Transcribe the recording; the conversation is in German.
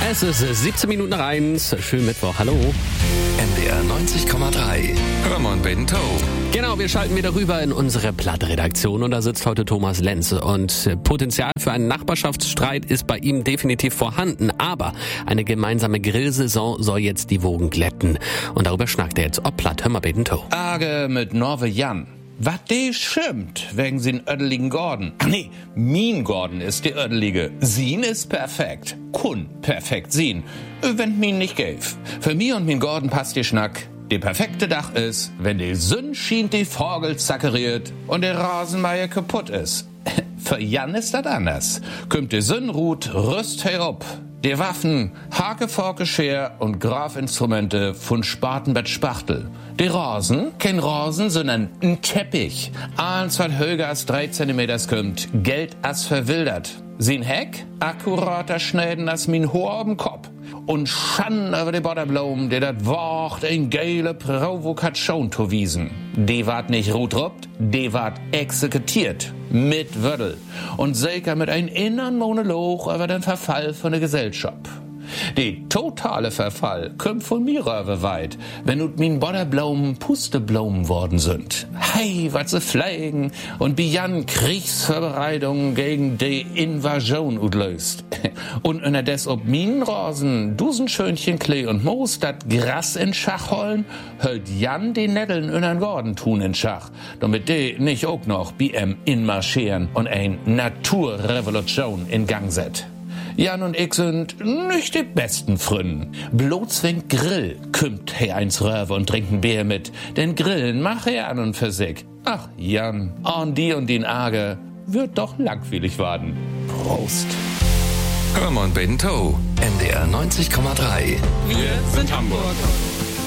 Es ist 17 Minuten nach 1. Schönen Mittwoch. Hallo. NDR 90,3. Hörmann Bento. Genau, wir schalten wieder rüber in unsere Plattredaktion und da sitzt heute Thomas Lenze. Und Potenzial für einen Nachbarschaftsstreit ist bei ihm definitiv vorhanden. Aber eine gemeinsame Grillsaison soll jetzt die Wogen glätten. Und darüber schnackt er jetzt ob platt. Hör mal Bento. Arge mit Norwe Jan. Was de schimpft, wegen sin ödeligen Gordon. Ach nee, min Gordon ist die ödelige. Sin ist perfekt. Kun perfekt sin. Wenn min nicht gäf. Für mi und min Gordon passt die Schnack. Die perfekte Dach ist, wenn die Sünn schient die Vogel zackeriert und der Rasenmeier kaputt ist. Für Jan ist das anders. Kümmt die Sünn ruht, rüst herup. Die Waffen, Hake, Forke, Scher und Grafinstrumente von Spatenbett Spachtel. Die Rasen, kein Rasen, sondern ein Teppich. Eins, was höher als 3 Zentimeter kümmt, Geld as verwildert. Sin Heck, akkurater Schneiden as min Haar am Kopf. Und Schand über die Bodderblumen, der dat Wort in geile Provokation zu wiesen. Die ward nicht rutrupt, die ward exekutiert. Mit Wödel. Und sicher mit einem inneren Monolog über den Verfall von der Gesellschaft. Die totale Verfall kommt von mir weit, wenn ut min Bodderblumen Pusteblumen worden sind. Hey, wat se pflegen und bijan Kriegsvorbereitungen gegen die Invasion utlöst. Und unterdes ob min Rasen Dusenschönchen Klee und Moos dat Gras in Schach holen, hölt Jan die Netteln in Gordon tun in Schach, damit die nicht auch noch BM inmarschieren und ein Naturrevolution in Gang set. Jan und ich sind nicht die besten Fründen. Bloß wenn Grill kümmt he eins Röwe und trinken Bier mit. Denn Grillen mache er an und für sich. Ach Jan, an die und den Arge wird doch langweilig werden. Prost. Hörmann Bento. NDR 90,3. Wir sind Hamburg.